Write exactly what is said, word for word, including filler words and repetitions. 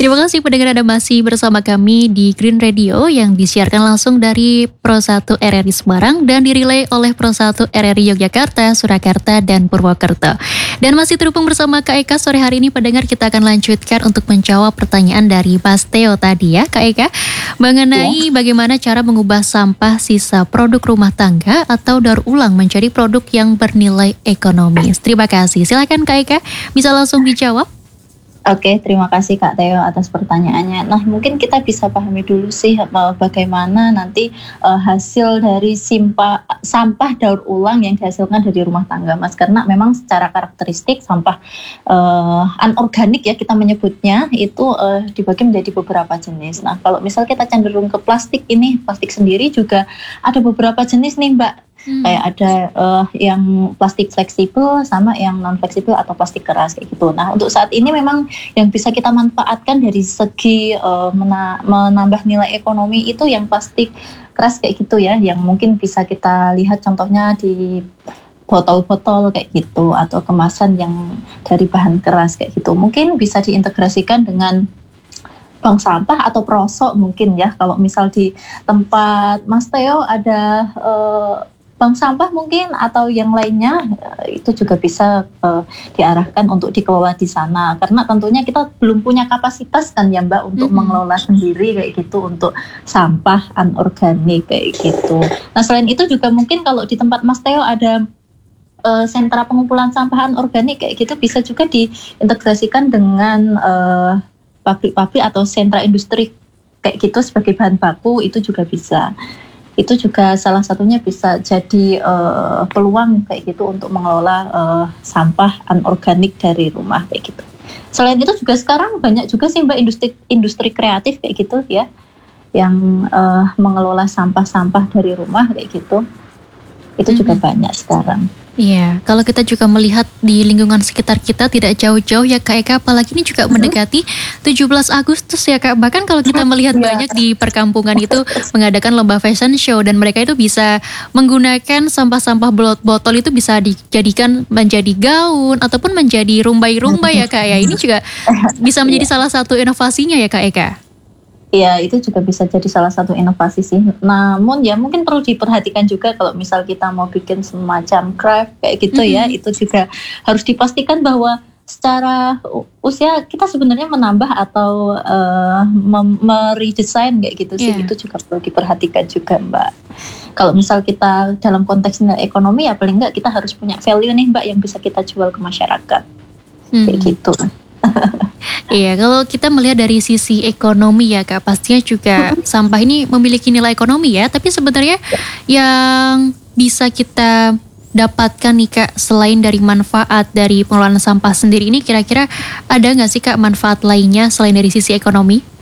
Terima kasih pendengar Anda masih bersama kami di Green Radio yang disiarkan langsung dari Pro satu R R I Semarang dan dirilai oleh Pro satu R R I Yogyakarta, Surakarta, dan Purwokerto. Dan masih terhubung bersama Kak Eka sore hari ini pendengar, kita akan lanjutkan untuk menjawab pertanyaan dari Mas Theo tadi ya Kak Eka, mengenai ya. Bagaimana cara mengubah sampah sisa produk rumah tangga atau daur ulang menjadi produk yang bernilai ekonomis. Terima kasih. Silakan Kak Eka, bisa langsung dijawab. Oke, terima kasih Kak Theo atas pertanyaannya. Nah, mungkin kita bisa pahami dulu sih bagaimana nanti uh, hasil dari simpa, sampah daur ulang yang dihasilkan dari rumah tangga, Mas. Karena memang secara karakteristik sampah uh, anorganik ya kita menyebutnya itu uh, dibagi menjadi beberapa jenis. Nah, kalau misal kita cenderung ke plastik ini, plastik sendiri juga ada beberapa jenis nih, Mbak. Hmm. Kayak ada uh, yang plastik fleksibel sama yang non fleksibel atau plastik keras kayak gitu. Nah, untuk saat ini memang yang bisa kita manfaatkan dari segi uh, mena- menambah nilai ekonomi itu yang plastik keras kayak gitu ya, yang mungkin bisa kita lihat contohnya di botol-botol kayak gitu atau kemasan yang dari bahan keras kayak gitu. Mungkin bisa diintegrasikan dengan bank sampah atau prosok mungkin ya. Kalau misal di tempat Mas Theo ada uh, bank sampah mungkin atau yang lainnya, itu juga bisa uh, diarahkan untuk dikelola di sana, karena tentunya kita belum punya kapasitas kan ya Mbak untuk mm-hmm. mengelola sendiri kayak gitu untuk sampah anorganik kayak gitu. Nah, selain itu juga mungkin kalau di tempat Mas Theo ada uh, sentra pengumpulan sampah anorganik kayak gitu, bisa juga diintegrasikan dengan uh, pabrik-pabrik atau sentra industri kayak gitu sebagai bahan baku, itu juga bisa. Itu juga salah satunya bisa jadi uh, peluang kayak gitu untuk mengelola uh, sampah anorganik dari rumah kayak gitu. Selain itu juga sekarang banyak juga sih Mbak industri industri kreatif kayak gitu ya, yang uh, mengelola sampah-sampah dari rumah kayak gitu. Itu mm-hmm. juga banyak sekarang. Iya, kalau kita juga melihat di lingkungan sekitar kita tidak jauh-jauh ya Kak Eka, apalagi ini juga mendekati tujuh belas Agustus ya Kak. Bahkan kalau kita melihat banyak di perkampungan itu mengadakan lomba fashion show, dan mereka itu bisa menggunakan sampah-sampah botol itu bisa dijadikan menjadi gaun ataupun menjadi rumbai-rumbai ya Kak ya. Ini juga bisa menjadi salah satu inovasinya ya Kak Eka. Ya, itu juga bisa jadi salah satu inovasi sih. Namun ya mungkin perlu diperhatikan juga kalau misal kita mau bikin semacam craft kayak gitu mm-hmm. ya, itu juga harus dipastikan bahwa secara usia kita sebenarnya menambah atau uh, mem- meredesain kayak gitu sih, yeah. Itu juga perlu diperhatikan juga Mbak. Kalau misal kita dalam konteks nilai ekonomi ya paling enggak kita harus punya value nih Mbak yang bisa kita jual ke masyarakat, mm-hmm. kayak gitu. Iya, kalau kita melihat dari sisi ekonomi ya Kak, pastinya juga sampah ini memiliki nilai ekonomi ya. Tapi sebenarnya yang bisa kita dapatkan nih Kak, selain dari manfaat dari pengelolaan sampah sendiri ini, kira-kira ada nggak sih Kak manfaat lainnya selain dari sisi ekonomi?